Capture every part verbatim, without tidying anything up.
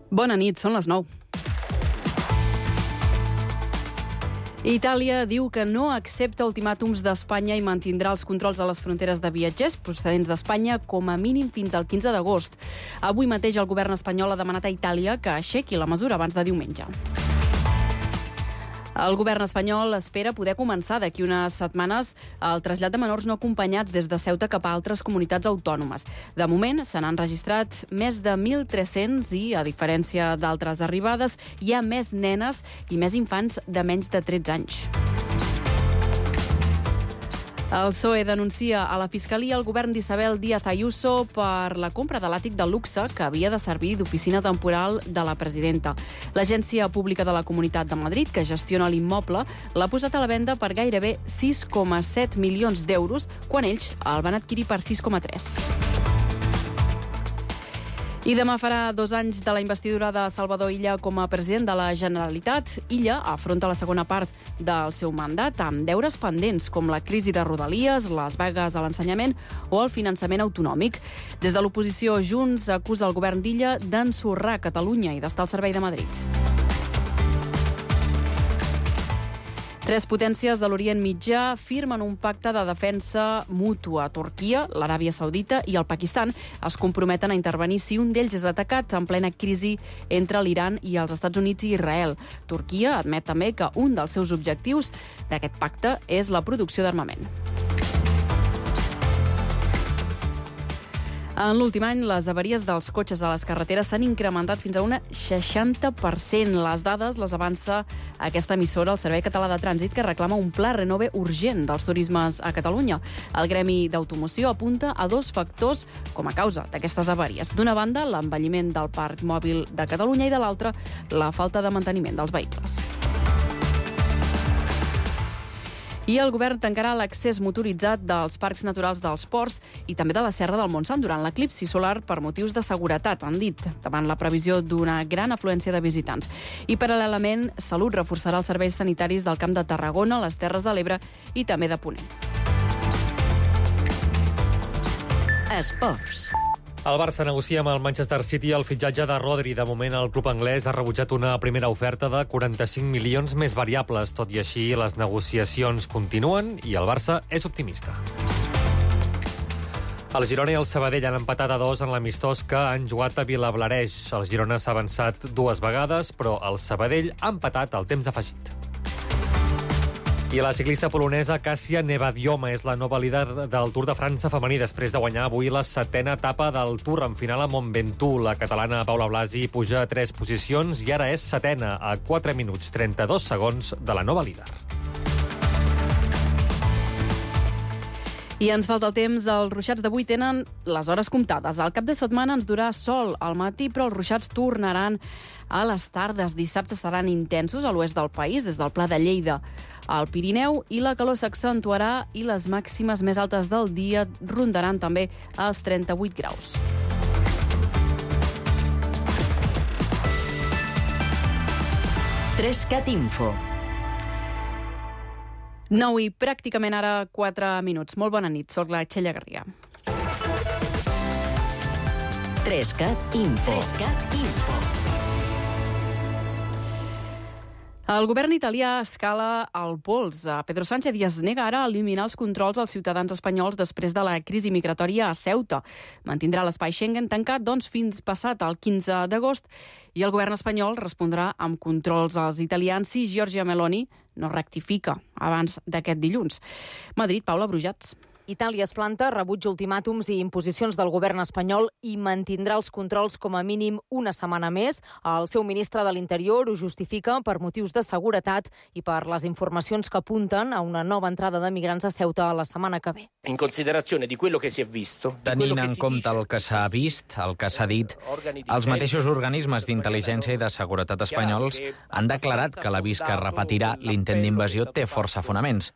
Bona nit, són les nou. Itàlia diu que no accepta ultimàtums d'Espanya i mantindrà els controls a les fronteres de viatgers procedents d'Espanya com a mínim fins al quinze d'agost. Avui mateix el govern espanyol ha demanat a Itàlia que aixequi la mesura abans de diumenge. El govern espanyol espera poder començar d'aquí unes setmanes el trasllat de menors no acompanyats des de Ceuta cap a altres comunitats autònomes. De moment, se n'han registrat més de mil tres-cents i, a diferència d'altres arribades, hi ha més nenes i més infants de menys de tretze anys. El P S O E denuncia a la Fiscalia el govern d'Isabel Díaz Ayuso per la compra de l'àtic de luxe que havia de servir d'oficina temporal de la presidenta. L'Agència Pública de la Comunitat de Madrid, que gestiona l'immoble, l'ha posat a la venda per gairebé sis coma set milions d'euros, quan ells el van adquirir per sis coma tres. I demà farà dos anys de la investidura de Salvador Illa com a president de la Generalitat. Illa afronta la segona part del seu mandat amb deures pendents, com la crisi de Rodalies, les vagues a l'ensenyament o el finançament autonòmic. Des de l'oposició, Junts acusa el govern d'Illa d'ensorrar Catalunya i d'estar al servei de Madrid. Tres potències de l'Orient Mitjà firmen un pacte de defensa mútua. Turquia, l'Aràbia Saudita i el Pakistan es comprometen a intervenir si un d'ells és atacat en plena crisi entre l'Iran i els Estats Units i Israel. Turquia admet també que un dels seus objectius d'aquest pacte és la producció d'armament. En l'últim any, les avaries dels cotxes a les carreteres s'han incrementat fins a un seixanta per cent. Les dades les avança aquesta emissora, el Servei Català de Trànsit, que reclama un pla renove urgent dels turismes a Catalunya. El gremi d'automoció apunta a dos factors com a causa d'aquestes avaries. D'una banda, l'envelliment del parc mòbil de Catalunya i de l'altra, la falta de manteniment dels vehicles. I el govern tancarà l'accés motoritzat dels parcs naturals dels ports i també de la Serra del Montsant durant l'eclipsi solar per motius de seguretat, han dit, davant la previsió d'una gran afluència de visitants. I paral·lelament, Salut reforçarà els serveis sanitaris del Camp de Tarragona, les Terres de l'Ebre i també de Ponent. Esports. El Barça negocia amb el Manchester City el fitxatge de Rodri. De moment, el club anglès ha rebutjat una primera oferta de quaranta-cinc milions més variables. Tot i així, les negociacions continuen i el Barça és optimista. El Girona i el Sabadell han empatat a dos en l'amistós que han jugat a Vilablareix. El Girona s'ha avançat dues vegades, però el Sabadell ha empatat al temps afegit. I la ciclista polonesa Kasia Nevadioma és la nova líder del Tour de França femení després de guanyar avui la setena etapa del Tour en final a Mont Ventoux. La catalana Paula Blasi puja a tres posicions i ara és setena a quatre minuts trenta-dos segons de la nova líder. I ens falta el temps. Els ruixats d'avui tenen les hores comptades. Al cap de setmana ens durà sol al matí, però els ruixats tornaran a les tardes. Dissabte seran intensos a l'oest del país, des del Pla de Lleida al Pirineu, i la calor s'accentuarà i les màximes més altes del dia rondaran també els trenta-vuit graus. Trescat Info. nou i pràcticament ara quatre minuts. Molt bona nit, soc la Txella Garriga. Trescat Info. Trescat Info. El govern italià escala el pols. Pedro Sánchez i es nega ara a eliminar els controls als ciutadans espanyols després de la crisi migratòria a Ceuta. Mantindrà l'espai Schengen tancat doncs, fins passat el quinze d'agost i el govern espanyol respondrà amb controls als italians si Giorgia Meloni no rectifica abans d'aquest dilluns. Madrid, Paula Brujats. Itàlia es planta, rebutja ultimàtums i imposicions del govern espanyol i mantindrà els controls com a mínim una setmana més. El seu ministre de l'Interior ho justifica per motius de seguretat i per les informacions que apunten a una nova entrada de migrants a Ceuta la setmana que ve. In considerazione di quello che si è visto, tenint en compte el que s'ha vist, el que s'ha dit, els mateixos organismes d'intel·ligència i de seguretat espanyols han declarat que l'avís que repetirà l'intent d'invasió té força fonaments.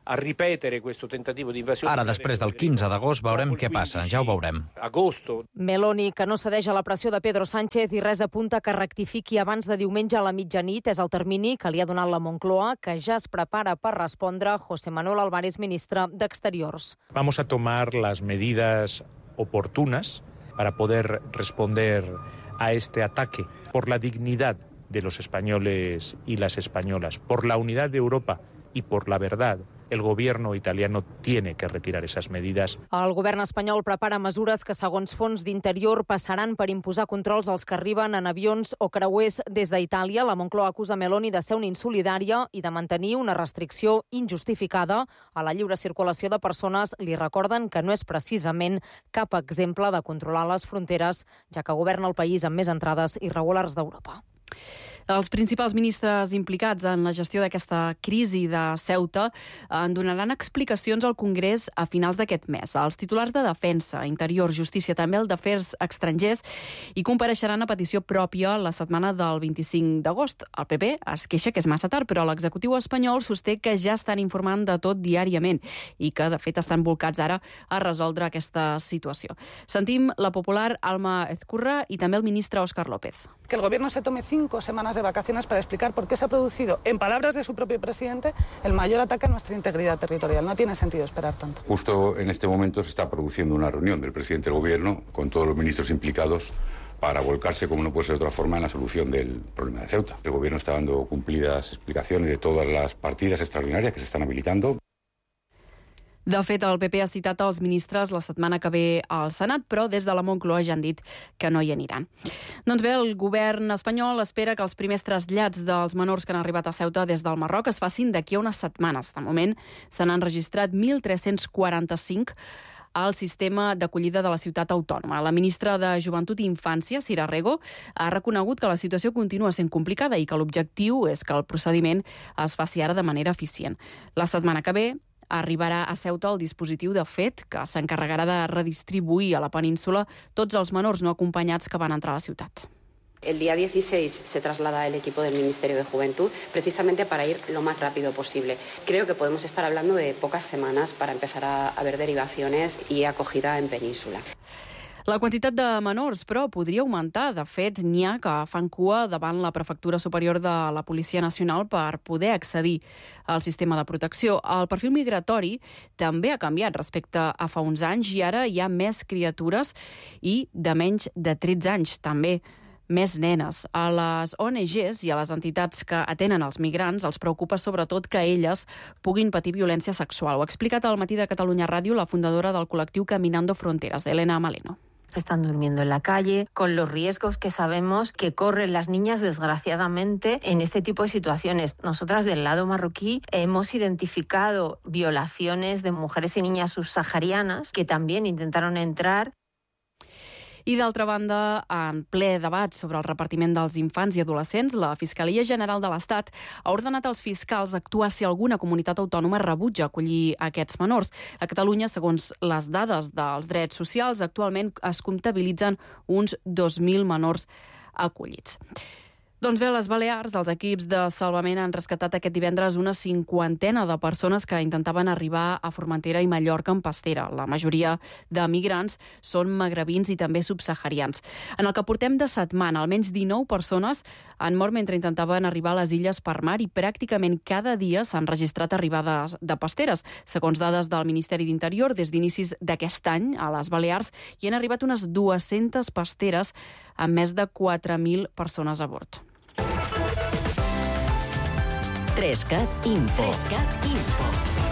Ara, després del quinze d'agost, veurem què passa, ja ho veurem. Meloni, que no cedeix a la pressió de Pedro Sánchez i res apunta que rectifiqui abans de diumenge a la mitjanit, és el termini que li ha donat la Moncloa, que ja es prepara per respondre José Manuel Álvarez, ministre d'Exteriors. Vamos a tomar las medidas oportunas para poder responder a este ataque, por la dignidad de los españoles y las españolas, por la unidad de Europa y por la verdad, el gobierno italiano tiene que retirar esas medidas. El govern espanyol prepara mesures que, segons fons d'Interior, passaran per imposar controls als que arriben en avions o creuers des d'Itàlia. La Moncloa acusa Meloni de ser una insolidària i de mantenir una restricció injustificada a la lliure circulació de persones. Li recorden que no és precisament cap exemple de controlar les fronteres, ja que governa el país amb més entrades irregulars d'Europa. Els principals ministres implicats en la gestió d'aquesta crisi de Ceuta en donaran explicacions al Congrés a finals d'aquest mes. Els titulars de Defensa, Interior, Justícia, també el d'Afers Estrangers, i compareixeran a petició pròpia la setmana del vint-i-cinc d'agost. El P P es queixa que és massa tard, però l'executiu espanyol sosté que ja estan informant de tot diàriament i que, de fet, estan volcats ara a resoldre aquesta situació. Sentim la popular Alma Ezcurra i també el ministre Óscar López. Que el gobierno se tome cinco semanas de vacaciones para explicar por qué se ha producido, en palabras de su propio presidente, el mayor ataque a nuestra integridad territorial. No tiene sentido esperar tanto. Justo en este momento se está produciendo una reunión del presidente del gobierno con todos los ministros implicados para volcarse, como no puede ser de otra forma, en la solución del problema de Ceuta. El gobierno está dando cumplidas explicaciones de todas las partidas extraordinarias que se están habilitando. De fet, el P P ha citat els ministres la setmana que ve al Senat, però des de la Moncloa ja han dit que no hi aniran. Doncs bé, el govern espanyol espera que els primers trasllats dels menors que han arribat a Ceuta des del Marroc es facin d'aquí a unes setmanes. De moment, se n'han registrat mil tres-cents quaranta-cinc al sistema d'acollida de la ciutat autònoma. La ministra de Joventut i Infància, Sira Rego, ha reconegut que la situació continua sent complicada i que l'objectiu és que el procediment es faci ara de manera eficient. La setmana que ve arribarà a Ceuta el dispositiu de F E T, que s'encarregarà de redistribuir a la península tots els menors no acompanyats que van entrar a la ciutat. El día dieciséis se traslada el equipo del Ministerio de Juventud precisamente para ir lo más rápido posible. Creo que podemos estar hablando de pocas semanas para empezar a, a ver derivaciones y acogida en península. La quantitat de menors, però, podria augmentar. De fet, n'hi ha que fan cua davant la Prefectura Superior de la Policia Nacional per poder accedir al sistema de protecció. El perfil migratori també ha canviat respecte a fa uns anys i ara hi ha més criatures i de menys de tretze anys, també més nenes. A les O N Ges i a les entitats que atenen els migrants els preocupa sobretot que elles puguin patir violència sexual. Ho ha explicat al Matí de Catalunya Ràdio la fundadora del col·lectiu Caminando Fronteras, Elena Maleno. Están durmiendo en la calle, con los riesgos que sabemos que corren las niñas, desgraciadamente, en este tipo de situaciones. Nosotras, del lado marroquí, hemos identificado violaciones de mujeres y niñas subsaharianas que también intentaron entrar. I, d'altra banda, en ple debat sobre el repartiment dels infants i adolescents, la Fiscalia General de l'Estat ha ordenat als fiscals actuar si alguna comunitat autònoma rebutja acollir aquests menors. A Catalunya, segons les dades dels drets socials, actualment es comptabilitzen uns dos mil menors acollits. Doncs bé, a les Balears, els equips de salvament han rescatat aquest divendres una cinquantena de persones que intentaven arribar a Formentera i Mallorca en pastera. La majoria de migrants són magrebins i també subsaharians. En el que portem de setmana, almenys dinou persones han mort mentre intentaven arribar a les illes per mar i pràcticament cada dia s'han registrat arribades de pasteres. Segons dades del Ministeri d'Interior, des d'inicis d'aquest any, a les Balears hi han arribat unes dues-centes pasteres amb més de quatre mil persones a bord. Trescat Info. Trescat Info.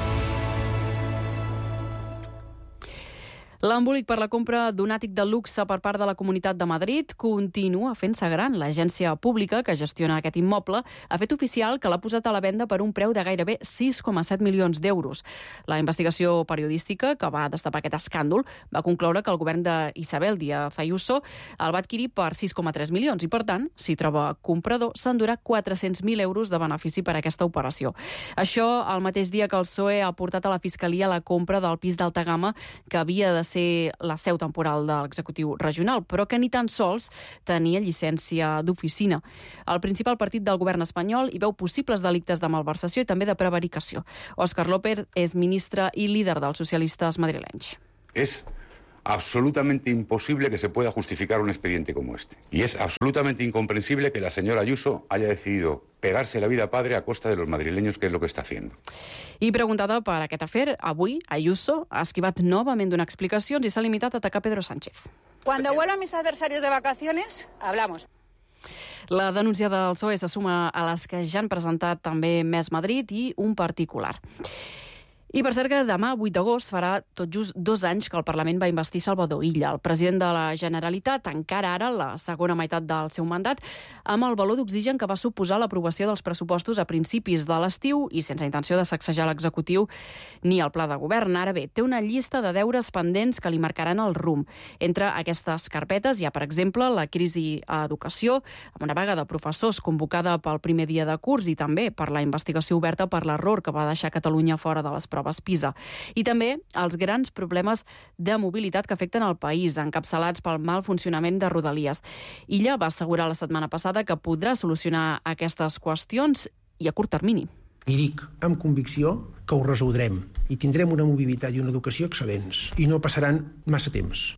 L'embolic per la compra d'un àtic de luxe per part de la Comunitat de Madrid continua fent-se gran. L'agència pública que gestiona aquest immoble ha fet oficial que l'ha posat a la venda per un preu de gairebé sis coma set milions d'euros. La investigació periodística que va destapar aquest escàndol va concloure que el govern d'Isabel Díaz Ayuso el va adquirir per sis coma tres milions i, per tant, si troba comprador, s'endurà quatre-cents mil euros de benefici per a aquesta operació. Això el mateix dia que el P S O E ha portat a la Fiscalia la compra del pis d'alta gamma que havia de ser la seu temporal de l'executiu regional, però que ni tan sols tenia llicència d'oficina. El principal partit del govern espanyol hi veu possibles delictes de malversació i també de prevaricació. Óscar López és ministre i líder dels socialistes madrilenys. És absolutamente imposible que se pueda justificar un expediente como este. Y es absolutamente incomprensible que la señora Ayuso haya decidido pegarse la vida padre a costa de los madrileños, que és lo que està haciendo. I preguntada per aquest afer, avui Ayuso ha esquivat novament donar explicacions i s'ha limitat a atacar Pedro Sánchez. Cuando vuelvan mis adversarios de vacaciones, hablamos. La denúncia del P S O E se suma a les que ja han presentat també Més Madrid i un particular. I per cert que demà, vuit d'agost, farà tot just dos anys que el Parlament va investir Salvador Illa, el president de la Generalitat, encara ara, la segona meitat del seu mandat, amb el valor d'oxigen que va suposar l'aprovació dels pressupostos a principis de l'estiu i sense intenció de sacsejar l'executiu ni el pla de govern. Ara bé, té una llista de deures pendents que li marcaran el rumb. Entre aquestes carpetes hi ha, per exemple, la crisi a educació, amb una vaga de professors convocada pel primer dia de curs i també per la investigació oberta per l'error que va deixar Catalunya fora de les proves PISA. I també els grans problemes de mobilitat que afecten el país, encapçalats pel mal funcionament de Rodalies. Illa va assegurar la setmana passada que podrà solucionar aquestes qüestions i a curt termini. I dic amb convicció que ho resoldrem i tindrem una mobilitat i una educació excel·lents i no passaran massa temps.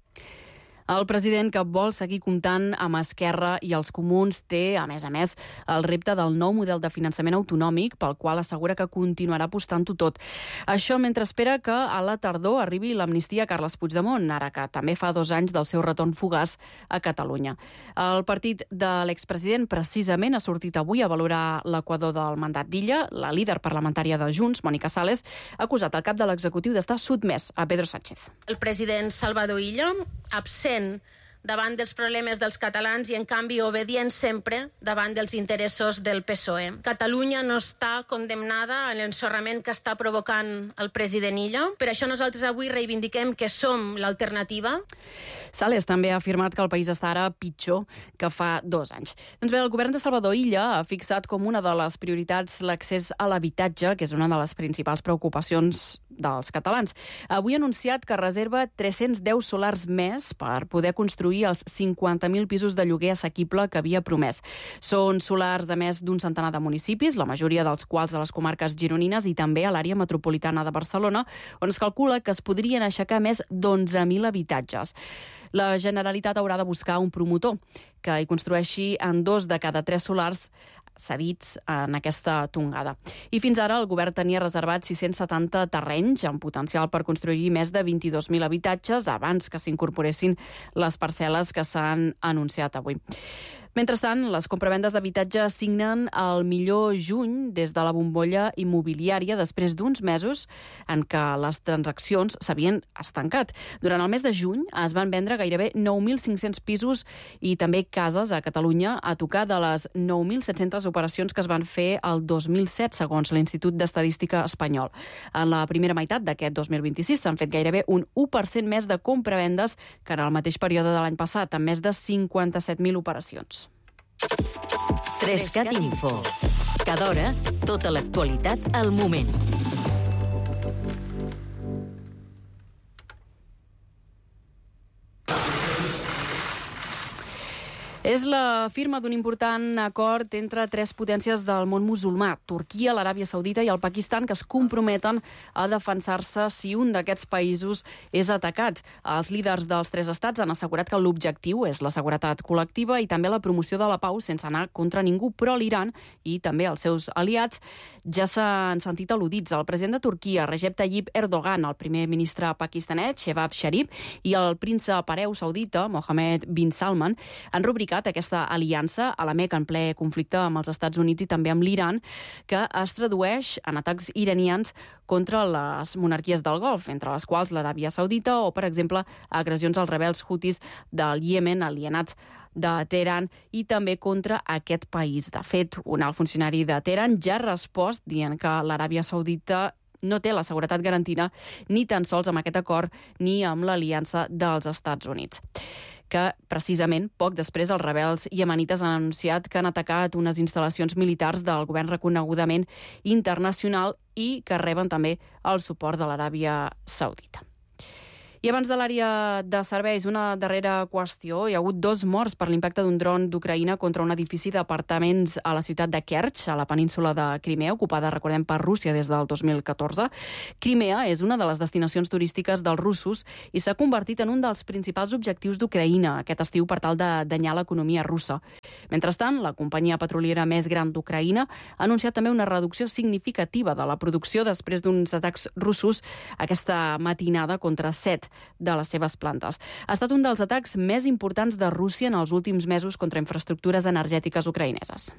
El president, que vol seguir comptant amb Esquerra i els Comuns, té, a més a més, el repte del nou model de finançament autonòmic, pel qual assegura que continuarà apostant-ho tot. Això mentre espera que a la tardor arribi l'amnistia a Carles Puigdemont, ara que també fa dos anys del seu retorn fugaç a Catalunya. El partit de l'expresident precisament ha sortit avui a valorar l'equador del mandat d'Illa. La líder parlamentària de Junts, Mònica Sales, ha acusat el cap de l'executiu d'estar sotmès a Pedro Sánchez. El president Salvador Illa, absent davant dels problemes dels catalans i, en canvi, obedient sempre davant dels interessos del P S O E. Catalunya no està condemnada a l'ensorrament que està provocant el president Illa. Per això nosaltres avui reivindiquem que som l'alternativa. Sales també ha afirmat que el país està ara pitjor que fa dos anys. Doncs bé, el govern de Salvador Illa ha fixat com una de les prioritats l'accés a l'habitatge, que és una de les principals preocupacions dels catalans. Avui ha anunciat que reserva tres-cents deu solars més per poder construir els cinquanta mil pisos de lloguer assequible que havia promès. Són solars de més d'un centenar de municipis, la majoria dels quals a les comarques gironines i també a l'àrea metropolitana de Barcelona, on es calcula que es podrien aixecar més d'onze mil habitatges. La Generalitat haurà de buscar un promotor que hi construeixi en dos de cada tres solars cedits en aquesta tongada. I fins ara el govern tenia reservat sis-cents setanta terrenys amb potencial per construir més de vint-i-dos mil habitatges abans que s'incorporessin les parcel·les que s'han anunciat avui. Mentrestant, les compravendes d'habitatge signen el millor juny des de la bombolla immobiliària després d'uns mesos en què les transaccions s'havien estancat. Durant el mes de juny es van vendre gairebé nou mil cinc-cents pisos i també cases a Catalunya a tocar de les nou mil set-centes operacions que es van fer el dos mil set, segons l'Institut d'Estadística espanyol. En la primera meitat d'aquest dos mil vint-i-sis s'han fet gairebé un u per cent més de compravendes que en el mateix període de l'any passat, amb més de cinquanta-set mil operacions. Trescat Info. Cada hora, tota l'actualitat al moment. És la firma d'un important acord entre tres potències del món musulmà, Turquia, l'Aràbia Saudita i el Pakistan, que es comprometen a defensar-se si un d'aquests països és atacat. Els líders dels tres estats han assegurat que l'objectiu és la seguretat col·lectiva i també la promoció de la pau sense anar contra ningú, però l'Iran i també els seus aliats ja s'han sentit al·ludits. El president de Turquia, Recep Tayyip Erdogan, el primer ministre pakistanès, Shehbaz Sharif, i el príncep hereu saudita, Mohammed bin Salman, han rubricat aquesta aliança a la Meca en ple conflicte amb els Estats Units i també amb l'Iran, que es tradueix en atacs iranians contra les monarquies del Golf, entre les quals l'Aràbia Saudita o, per exemple, agressions als rebels hutis del Iemen alienats de Teheran i també contra aquest país. De fet, un alt funcionari de Teheran ja ha respost dient que l'Aràbia Saudita no té la seguretat garantida ni tan sols amb aquest acord ni amb l'aliança dels Estats Units, que precisament poc després els rebels iemenites han anunciat que han atacat unes instal·lacions militars del govern reconegudament internacional i que reben també el suport de l'Aràbia Saudita. I abans de l'àrea de serveis, una darrera qüestió. Hi ha hagut dos morts per l'impacte d'un dron d'Ucraïna contra un edifici d'apartaments a la ciutat de Kerch, a la península de Crimea, ocupada, recordem, per Rússia des del dos mil catorze. Crimea és una de les destinacions turístiques dels russos i s'ha convertit en un dels principals objectius d'Ucraïna aquest estiu per tal de danyar l'economia russa. Mentrestant, la companyia petroliera més gran d'Ucraïna ha anunciat també una reducció significativa de la producció després d'uns atacs russos aquesta matinada contra set de les seves plantes. Ha estat un dels atacs més importants de Rússia en els últims mesos contra infraestructures energètiques ucraïneses.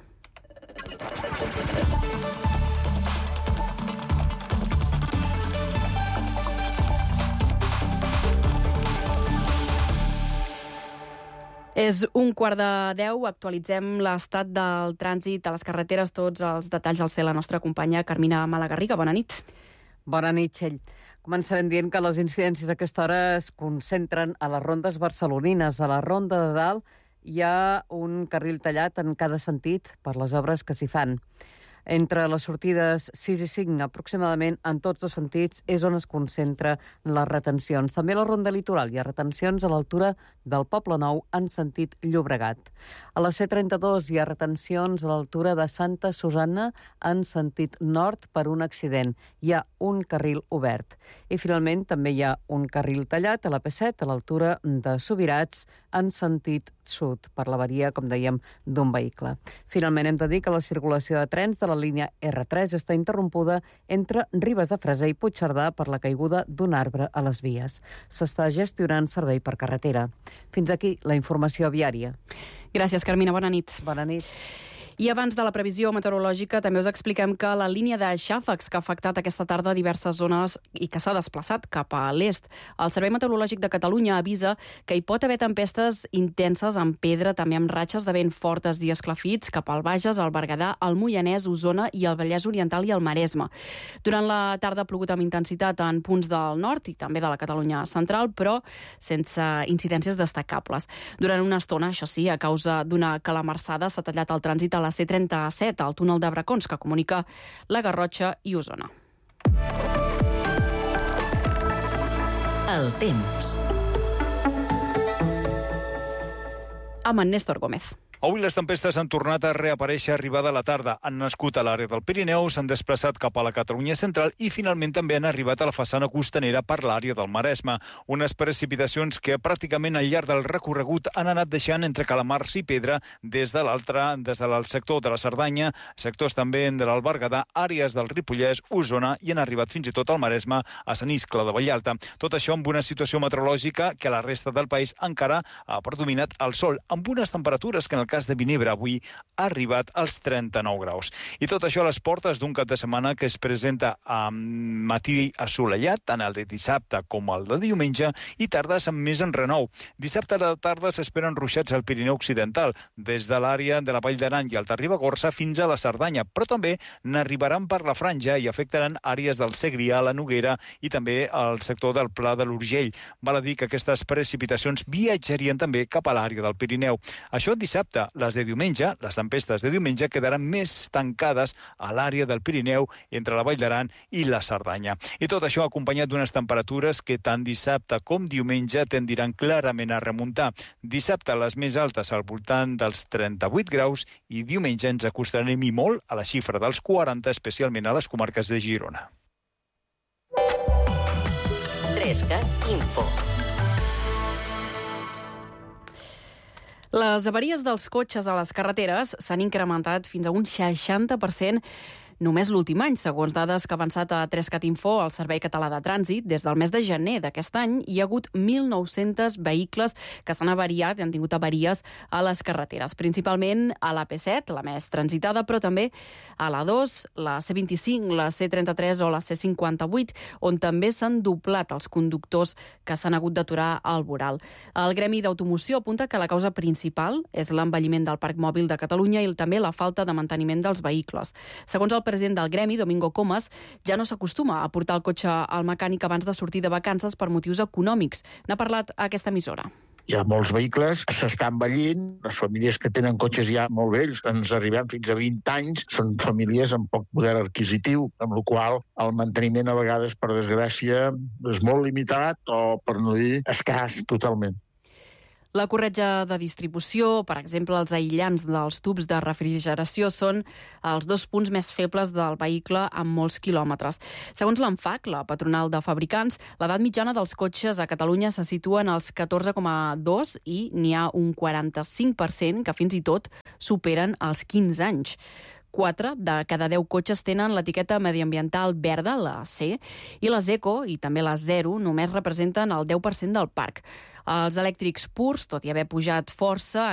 És un quart de deu, actualitzem l'estat del trànsit a les carreteres, tots els detalls al ser la nostra companya Carmina Malagarriga. Bona nit. Bona nit, Txell. Començarem dient que les incidències a aquesta hora es concentren a les rondes barcelonines. A la ronda de dalt hi ha un carril tallat en cada sentit per les obres que s'hi fan. Entre les sortides sis i cinc, aproximadament, en tots els sentits, és on es concentra les retencions. També a la ronda litoral hi ha retencions a l'altura del Poble Nou en sentit Llobregat. A la C trenta-dos hi ha retencions a l'altura de Santa Susanna en sentit nord per un accident. Hi ha un carril obert. I finalment també hi ha un carril tallat a la P set a l'altura de Subirats en sentit sud per l'avaria, com dèiem, d'un vehicle. Finalment hem de dir que la circulació de trens de la línia erre tres està interrompuda entre Ribes de Freser i Puigcerdà per la caiguda d'un arbre a les vies. S'està gestionant servei per carretera. Fins aquí la informació viària. Gràcies, Carmina. Bona nit. Bona nit. I abans de la previsió meteorològica també us expliquem que la línia de xàfecs que ha afectat aquesta tarda diverses zones i que s'ha desplaçat cap a l'est. El Servei Meteorològic de Catalunya avisa que hi pot haver tempestes intenses amb pedra, també amb ratxes de vent fortes i esclafits cap al Bages, al Berguedà, al Moianès, Osona i el Vallès Oriental i el Maresme. Durant la tarda ha plogut amb intensitat en punts del nord i també de la Catalunya central, però sense incidències destacables. Durant una estona, això sí, a causa d'una calamarsada s'ha tallat el trànsit a la C trenta-set, al túnel de Bracons, que comunica la Garrotxa i Osona. El temps. Amb en Néstor Gómez. Avui les tempestes han tornat a reaparèixer arribada la tarda. Han nascut a l'àrea del Pirineu, s'han desplaçat cap a la Catalunya central i finalment també han arribat a la façana costanera per l'àrea del Maresme. Unes precipitacions que pràcticament al llarg del recorregut han anat deixant entre calamars i pedra des de l'altre, des del sector de la Cerdanya, sectors també de l'Alt Berguedà, àrees del Ripollès, Osona i han arribat fins i tot al Maresme, a Sant Iscle de Vallalta. Tot això amb una situació meteorològica que a la resta del país encara ha predominat el sol, amb unes temperatures que en el cas de Vinebre avui ha arribat als trenta-nou graus. I tot això a les portes d'un cap de setmana que es presenta amb matí assolellat, tant el de dissabte com el de diumenge, i tardes amb més enrenou. Dissabte a la tarda s'esperen ruixats al Pirineu Occidental, des de l'àrea de la Vall d'Aran i Alta Ribagorça fins a la Cerdanya, però també n'arribaran per la Franja i afectaran àrees del Segrià, la Noguera i també el sector del Pla de l'Urgell. Val a dir que aquestes precipitacions viatjarien també cap a l'àrea del Pirineu. Això dissabte. Les de diumenge, les tempestes de diumenge, quedaran més tancades a l'àrea del Pirineu entre la Vall d'Aran i la Cerdanya. I tot això acompanyat d'unes temperatures que tant dissabte com diumenge tendiran clarament a remuntar. Dissabte les més altes al voltant dels trenta-vuit graus i diumenge ens acostarem i molt a la xifra dels quaranta, especialment a les comarques de Girona. trescat Info. Les avaries dels cotxes a les carreteres s'han incrementat fins a un seixanta per cent només l'últim any, segons dades que ha avançat a trescat Info, el Servei Català de Trànsit. Des del mes de gener d'aquest any hi ha hagut mil nou-cents vehicles que s'han avariat i han tingut avaries a les carreteres, principalment a la P set, la més transitada, però també a la dos, la C vint-i-cinc, la C trenta-tres o la C cinquanta-vuit, on també s'han doblat els conductors que s'han hagut d'aturar al voral. El Gremi d'Automoció apunta que la causa principal és l'envelliment del parc mòbil de Catalunya i també la falta de manteniment dels vehicles. Segons el president del Gremi, Domingo Comas, ja no s'acostuma a portar el cotxe al mecànic abans de sortir de vacances per motius econòmics. N'ha parlat a aquesta emissora. Hi ha molts vehicles que s'estan envellint, les famílies que tenen cotxes ja molt vells, que ens arribem fins a vint anys, són famílies amb poc poder adquisitiu, amb la qual el manteniment a vegades, per desgràcia, és molt limitat o, per no dir, escàs totalment. La corretja de distribució, per exemple, els aïllants dels tubs de refrigeració són els dos punts més febles del vehicle amb molts quilòmetres. Segons l'ANFAC, la patronal de fabricants, l'edat mitjana dels cotxes a Catalunya se situa en els catorze coma dos i n'hi ha un quaranta-cinc per cent que fins i tot superen els quinze anys. quatre de cada deu cotxes tenen l'etiqueta mediambiental verda, la C, i les eco i també les zero només representen el deu per cent del parc. Els elèctrics purs, tot i haver pujat força,